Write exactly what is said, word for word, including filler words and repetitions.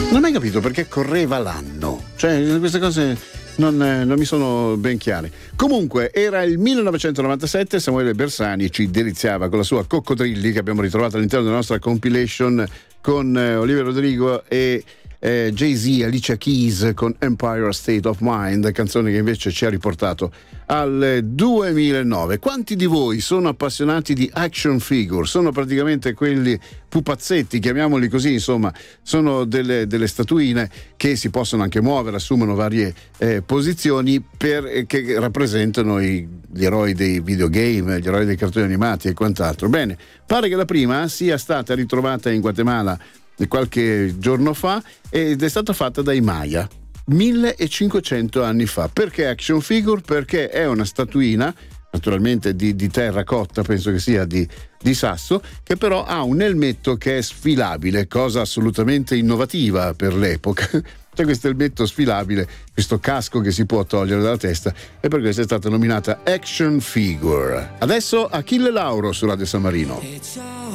Non ho mai capito perché correva l'anno, cioè queste cose non, non mi sono ben chiare. Comunque era il millenovecentonovantasette, Samuele Bersani ci deliziava con la sua Coccodrilli, che abbiamo ritrovato all'interno della nostra compilation con eh, Olivia Rodrigo e eh, Jay-Z, Alicia Keys con Empire State of Mind, canzone che invece ci ha riportato al duemilanove. Quanti di voi sono appassionati di action figure? Sono praticamente quelli pupazzetti, chiamiamoli così, insomma, sono delle, delle statuine che si possono anche muovere, assumono varie eh, posizioni per, eh, che rappresentano i, gli eroi dei videogame, gli eroi dei cartoni animati e quant'altro. Bene, pare che la prima sia stata ritrovata in Guatemala qualche giorno fa ed è stata fatta dai Maya millecinquecento anni fa. Perché action figure? Perché è una statuina naturalmente di, di terracotta, penso che sia di, di sasso, che però ha un elmetto che è sfilabile, cosa assolutamente innovativa per l'epoca. C'è questo elmetto sfilabile, questo casco che si può togliere dalla testa, e per questo è stata nominata action figure. Adesso Achille Lauro su Radio San Marino.